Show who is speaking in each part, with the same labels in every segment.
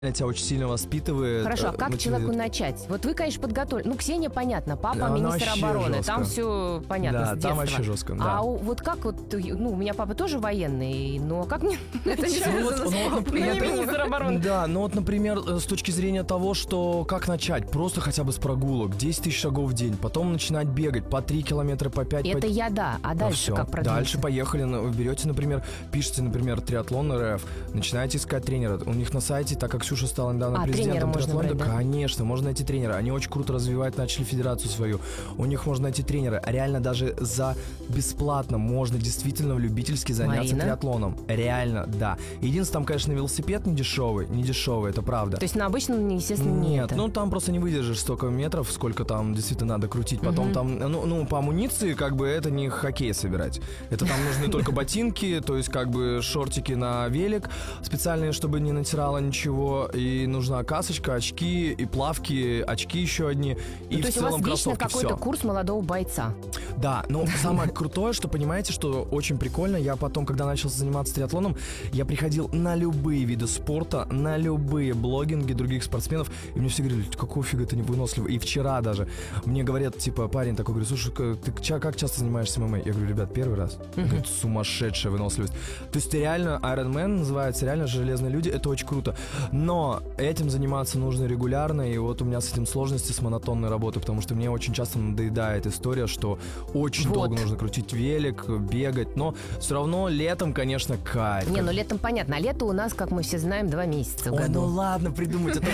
Speaker 1: тебя очень сильно воспитывает.
Speaker 2: Хорошо, а как человеку начать? Вот вы, конечно, подготовили. Ну, Ксения, понятно, папа министр обороны,
Speaker 1: жестко.
Speaker 2: Там все понятно с
Speaker 1: Да,
Speaker 2: детства.
Speaker 1: там вообще жестко, да.
Speaker 2: А вот как вот, ну, у меня папа тоже военный, но как мне это не связано с папой? Я не министр обороны.
Speaker 1: Да, ну вот, например, с точки зрения того, что как начать, просто хотя бы с прогулок, 10 тысяч шагов в день, потом начинать бегать по 3 километра, по 5.
Speaker 2: Это а дальше как продвинуться?
Speaker 1: Дальше поехали, вы берете, например, пишете, например, триатлон РФ, начинаете искать тренера. У них на сайте, так как Ксюша стала недавно президентом триатлона, да, конечно, можно найти тренера. Они очень круто развивают, начали федерацию свою. У них можно найти тренера. Реально даже за бесплатно можно действительно любительски заняться триатлоном. Реально, да. Единственное, там, конечно, велосипед не дешевый, это правда.
Speaker 2: То есть на обычном, естественно,
Speaker 1: нет. Ну, там просто не выдержишь столько метров, сколько там действительно надо крутить. Потом там, ну, по амуниции, как бы, это не хоккей собирать. Это там нужны только ботинки, то есть, как бы, шортики на велик специальные, чтобы не натирало ничего. И нужна касочка, очки и плавки, очки еще одни. И
Speaker 2: то
Speaker 1: в
Speaker 2: есть
Speaker 1: целом
Speaker 2: у вас вечно
Speaker 1: кроссовки,
Speaker 2: какой-то
Speaker 1: все.
Speaker 2: курс молодого бойца.
Speaker 1: Да, но самое крутое, что, понимаете, что очень прикольно, я потом, когда начал заниматься триатлоном, я приходил на любые виды спорта, на любые блогинги других спортсменов, и мне все говорили, какого фига ты не выносливый. И вчера даже мне говорят, типа, парень такой, говорит, слушай, ты как часто занимаешься ММА? Я говорю, ребят, первый раз. Он говорит, сумасшедшая выносливость. То есть реально Iron Man называется, реально железные люди, это очень круто. Но этим заниматься нужно регулярно, и вот у меня с этим сложности с монотонной работой, потому что мне очень часто надоедает история, что очень долго нужно крутить велик, бегать, но все равно летом, конечно, кайф.
Speaker 2: Не, ну летом понятно, а лето у нас, как мы все знаем, 2 месяца в году.
Speaker 1: Ну ладно, придумать это.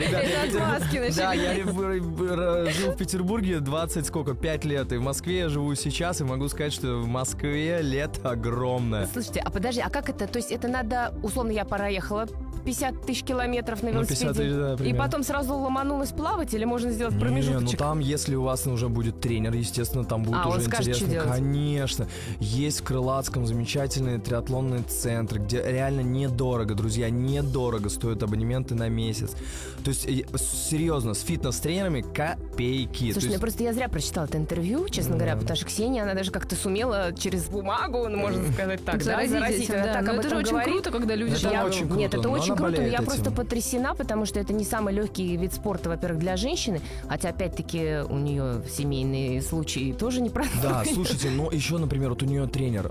Speaker 1: Да, я жил в Петербурге 5 лет, и в Москве я живу сейчас, и могу сказать, что в Москве лето огромное.
Speaker 2: Слушайте, а подожди, а как это? То есть это надо, условно, я проехала 50 тысяч километров на велосипеде,
Speaker 1: 50 тысяч, да,
Speaker 2: и потом сразу ломанулась плавать, или можно сделать промежуточек?
Speaker 1: Ну там, если у вас уже будет тренер, естественно, там будет уже интересно. Конечно. Есть в Крылатском замечательные триатлонные центры, где реально недорого, друзья, недорого стоят абонементы на месяц. То есть, серьезно, с фитнес-тренерами копейки.
Speaker 2: Слушай, просто я зря прочитала это интервью, честно говоря, потому что Ксения, она даже как-то сумела через бумагу, можно сказать так, заразить.
Speaker 3: Да, но это же очень круто, когда люди...
Speaker 2: Нет, это очень круто, но я просто потрясена, потому что это не самый легкий вид спорта, во-первых, для женщины, хотя, опять-таки, у нее семейные случаи тоже непростые.
Speaker 1: Да, слушайте, но еще, например, вот у нее тренер,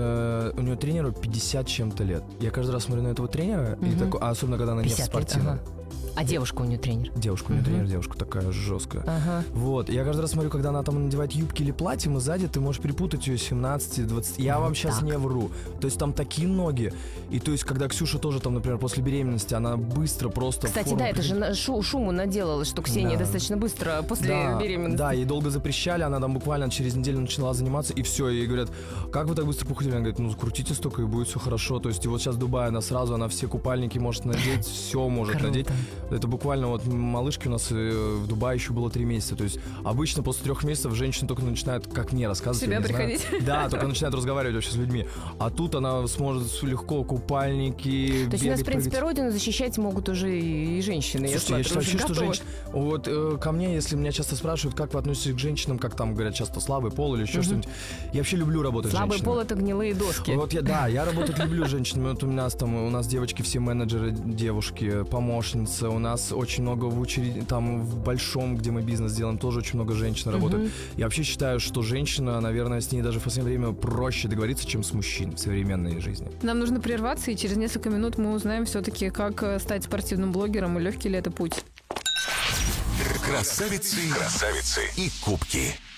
Speaker 1: у нее тренеру 50 чем-то лет. Я каждый раз смотрю на этого тренера, и такой, особенно когда она не в спортивном.
Speaker 2: А девушка у нее тренер?
Speaker 1: Девушка у нее тренер, девушка такая жесткая. Вот, я каждый раз смотрю, когда она там надевает юбки или платье, и сзади ты можешь перепутать ее 17-20. Я вам сейчас не вру. То есть там такие ноги. И то есть, когда Ксюша тоже там, например, после беременности, она быстро просто...
Speaker 2: Кстати, да, это же шуму наделала, что Ксения достаточно быстро после беременности.
Speaker 1: Да, ей долго запрещали, она там буквально через неделю начала заниматься, и все, ей говорят, как вы так быстро похудели? Она говорит, ну, крутите столько, и будет все хорошо. То есть, и вот сейчас в Дубае она все купальники может надеть, все может надеть. Это буквально вот малышке у нас в Дубае еще было 3 месяца. То есть обычно после 3 месяцев женщины только начинают, как мне рассказывать,
Speaker 3: себя приходить.
Speaker 1: Да, только начинают разговаривать вообще с людьми. А тут она сможет легко купальники.
Speaker 2: То есть у нас, в принципе, родину защищать могут уже и женщины.
Speaker 1: Слушайте, я считаю вообще, что женщины... Вот ко мне, если меня часто спрашивают, как вы относитесь к женщинам, как там говорят часто слабый пол или еще что-нибудь. Я вообще люблю работать с женщинами.
Speaker 2: Слабый пол — это гнилые доски.
Speaker 1: Вот я работать люблю с женщинами. Вот у нас девочки все менеджеры, девушки, помощницы. У нас очень много в очереди, там в большом, где мы бизнес делаем, тоже очень много женщин работают. Я вообще считаю, что женщина, наверное, с ней даже в последнее время проще договориться, чем с мужчиной в современной жизни.
Speaker 3: Нам нужно прерваться, и через несколько минут мы узнаем все-таки, как стать спортивным блогером, и легкий ли это путь.
Speaker 4: Красавицы и кубки.